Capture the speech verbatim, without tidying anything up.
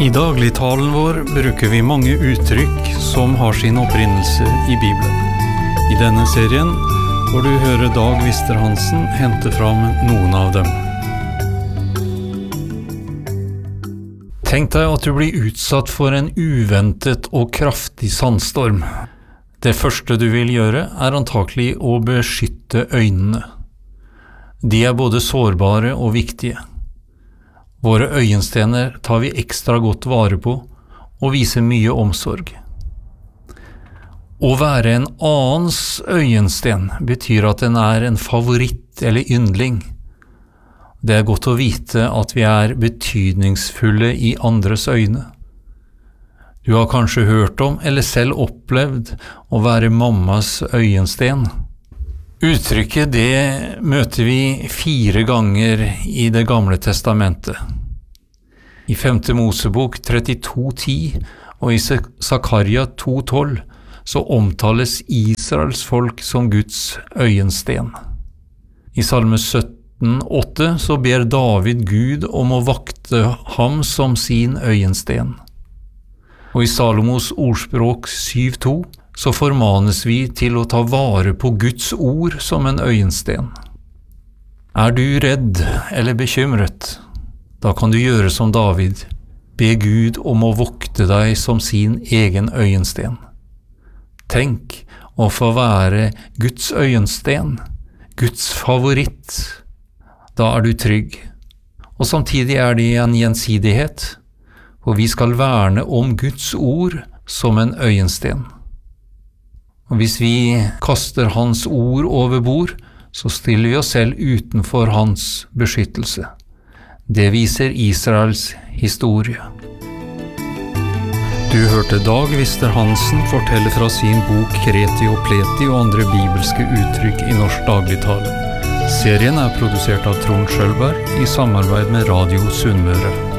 I dagligtalen vår bruker vi mange uttrykk som har sin opprinnelse i Bibelen. I denne serien får du høre Dag Vister-Hansen hente fram noen av dem. Tenk deg at du blir utsatt for en uventet og kraftig sandstorm. Det første du vil gjøre er antakelig å beskytte øynene. De er både sårbare og viktige. Våre øyenstener tar vi ekstra godt vare på og viser mye omsorg. Å være en annens øyensten betyr at den er en favoritt eller yndling. Det er godt å vite at vi er betydningsfulle i andres øyne. Du har kanskje hørt om eller selv opplevd å være mammas øyensten. Uttrykket det møter vi fire ganger i det gamle testamentet. I femte Mosebok trettito ti og i Zakaria to tolv så omtales Israels folk som Guds øyensten. I Salme sytten åtte så ber David Gud om å vakte ham som sin øyensten. Og i Salomos ordspråk syv to så formanes vi til å ta vare på Guds ord som en øyensten. Er du redd eller bekymret? Da kan du gjøre som David, be Gud om å vokte deg som sin egen øyensten. Tenk å få være Guds øyensten, Guds favoritt. Da er du trygg. Og samtidig er det en gjensidighet, for vi skal verne om Guds ord som en øyensten. Og hvis vi kaster hans ord over bord, så stiller vi oss selv utenfor hans beskyttelse. Det viser Israels historie. Du hørte Dag Vister-Hansen fortelle fra sin bok Kreti og Pleti og andre bibelske uttrykk i norsk dagligtale. Serien er produsert av Trond Schølberg i samarbeid med Radio Sunnmøre.